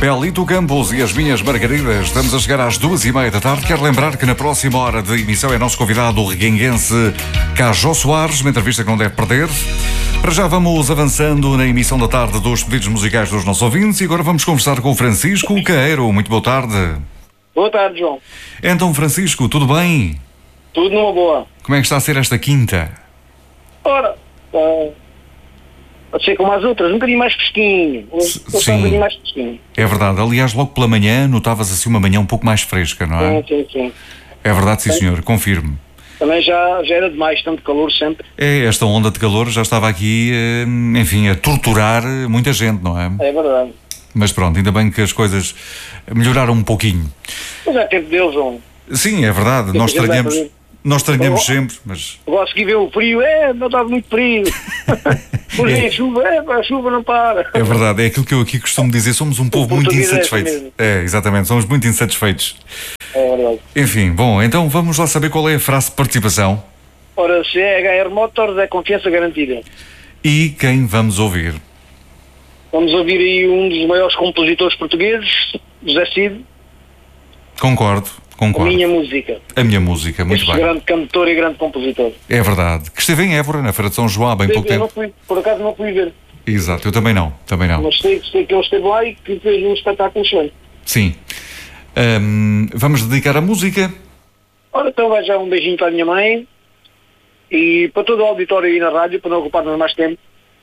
Belito Campos e as minhas margaridas. Estamos a chegar às 2h30 da tarde. Quero lembrar que na próxima hora de emissão é nosso convidado o reguenguense Cajó Soares, uma entrevista que não deve perder. Para já vamos avançando na emissão da tarde dos pedidos musicais dos nossos ouvintes e agora vamos conversar com o Francisco Caeiro. Muito boa tarde. Boa tarde, João. Então, Francisco, tudo bem? Tudo numa boa. Como é que está a ser esta quinta? Ora, pode ser como as outras, um bocadinho mais fresquinho. Sim. Um bocadinho mais fresquinho. É verdade. Aliás, logo pela manhã notavas assim uma manhã um pouco mais fresca, não é? Sim. É verdade, sim, senhor. Confirmo. Também já era demais, tanto calor sempre. É, esta onda de calor já estava aqui, enfim, a torturar muita gente, não é? É verdade. Mas pronto, ainda bem que as coisas melhoraram um pouquinho. Mas é tempo deles, João. Sim, é verdade. Nós estranhamos sempre, mas... Agora se ver o frio, não estava muito frio. Pois é, a chuva não para. É verdade, é aquilo que eu aqui costumo dizer, somos um povo muito insatisfeito. Exatamente, somos muito insatisfeitos. É verdade. Enfim, bom, então vamos lá saber qual é a frase de participação. Ora, se é HR Motors, é confiança garantida. E quem vamos ouvir? Vamos ouvir aí um dos maiores compositores portugueses, José Cid. Concordo. A minha música. A minha música, muito bem. Grande cantor e grande compositor. É verdade. Que esteve em Évora, na Feira de São João, há bem pouco tempo. Por acaso não fui ver. Exato, eu também não. Mas sei que ele esteve lá e que fez um espetáculo excelente. Sim. Vamos dedicar a música? Ora, então vai já um beijinho para a minha mãe e para todo o auditório aí na rádio, para não ocuparmos mais tempo.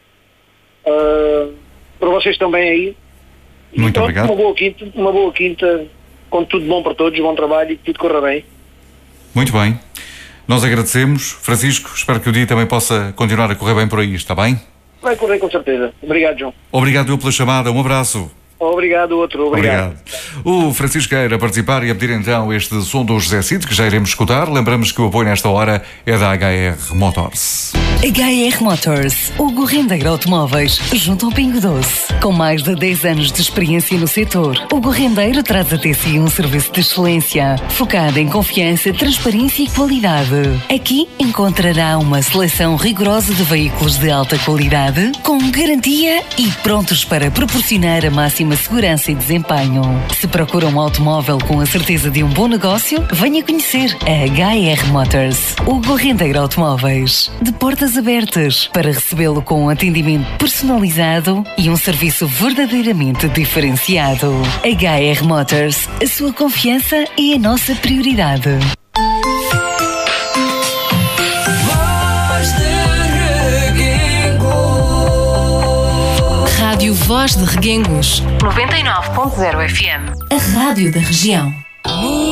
Para vocês também aí. Muito obrigado. Uma boa quinta, com tudo bom para todos, bom trabalho e que tudo corra bem. Muito bem. Nós agradecemos. Francisco, espero que o dia também possa continuar a correr bem por aí, está bem? Vai correr com certeza. Obrigado, João. Obrigado eu pela chamada. Um abraço. Obrigado, obrigado. O Francisco Caeiro a participar e a pedir então este som do José Cid, que já iremos escutar. Lembramos que o apoio nesta hora é da HR Motors. HR Motors, Hugo Rendeiro Automóveis, junto ao Pingo Doce. Com mais de 10 anos de experiência no setor, Hugo Rendeiro traz até si um serviço de excelência, focado em confiança, transparência e qualidade. Aqui encontrará uma seleção rigorosa de veículos de alta qualidade, com garantia e prontos para proporcionar a máxima segurança e desempenho. Se procura um automóvel com a certeza de um bom negócio, venha conhecer a HR Motors. Hugo Rendeiro Automóveis, de portas abertas para recebê-lo com um atendimento personalizado e um serviço verdadeiramente diferenciado. HR Motors, a sua confiança é a nossa prioridade. Rádio Voz de Reguengos 99.0 FM. A rádio da região.